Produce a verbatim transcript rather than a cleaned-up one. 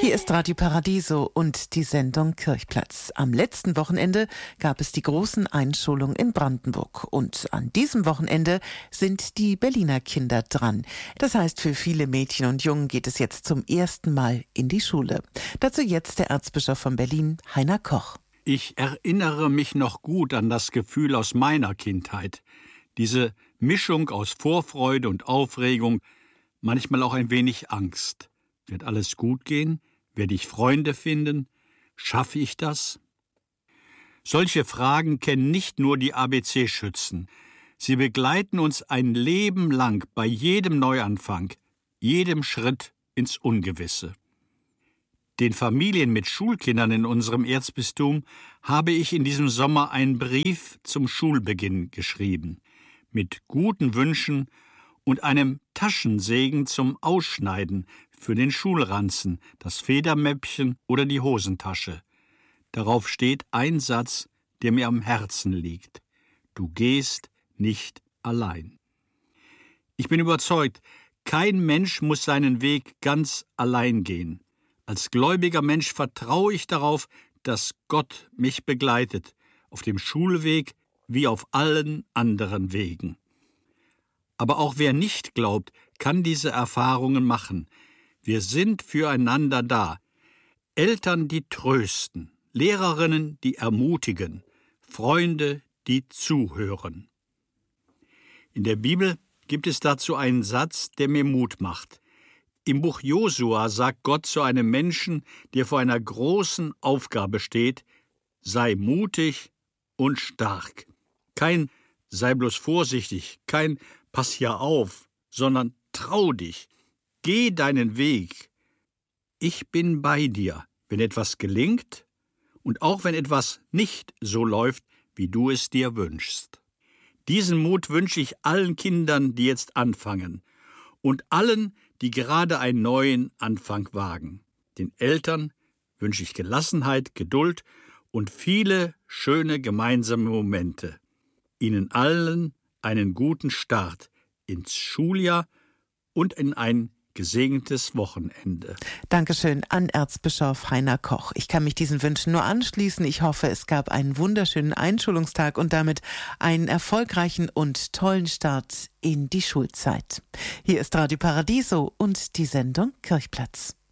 Hier ist Radio Paradiso und die Sendung Kirchplatz. Am letzten Wochenende gab es die großen Einschulungen in Brandenburg. Und an diesem Wochenende sind die Berliner Kinder dran. Das heißt, für viele Mädchen und Jungen geht es jetzt zum ersten Mal in die Schule. Dazu jetzt der Erzbischof von Berlin, Heiner Koch. Ich erinnere mich noch gut an das Gefühl aus meiner Kindheit. Diese Mischung aus Vorfreude und Aufregung, manchmal auch ein wenig Angst. Wird alles gut gehen? Werde ich Freunde finden? Schaffe ich das? Solche Fragen kennen nicht nur die A B C-Schützen. Sie begleiten uns ein Leben lang bei jedem Neuanfang, jedem Schritt ins Ungewisse. Den Familien mit Schulkindern in unserem Erzbistum habe ich in diesem Sommer einen Brief zum Schulbeginn geschrieben, mit guten Wünschen und einem Taschensegen zum Ausschneiden für den Schulranzen, das Federmäppchen oder die Hosentasche. Darauf steht ein Satz, der mir am Herzen liegt: Du gehst nicht allein. Ich bin überzeugt, kein Mensch muss seinen Weg ganz allein gehen. Als gläubiger Mensch vertraue ich darauf, dass Gott mich begleitet, auf dem Schulweg wie auf allen anderen Wegen. Aber auch wer nicht glaubt, kann diese Erfahrungen machen. Wir sind füreinander da. Eltern, die trösten, Lehrerinnen, die ermutigen, Freunde, die zuhören. In der Bibel gibt es dazu einen Satz, der mir Mut macht. Im Buch Josua sagt Gott zu einem Menschen, der vor einer großen Aufgabe steht: Sei mutig und stark. Kein sei bloß vorsichtig, kein pass ja auf, sondern trau dich. Geh deinen Weg. Ich bin bei dir, wenn etwas gelingt und auch wenn etwas nicht so läuft, wie du es dir wünschst. Diesen Mut wünsche ich allen Kindern, die jetzt anfangen, und allen, die gerade einen neuen Anfang wagen. Den Eltern wünsche ich Gelassenheit, Geduld und viele schöne gemeinsame Momente. Ihnen allen einen guten Start ins Schuljahr und in ein gesegnetes Wochenende. Dankeschön an Erzbischof Heiner Koch. Ich kann mich diesen Wünschen nur anschließen. Ich hoffe, es gab einen wunderschönen Einschulungstag und damit einen erfolgreichen und tollen Start in die Schulzeit. Hier ist Radio Paradiso und die Sendung Kirchplatz.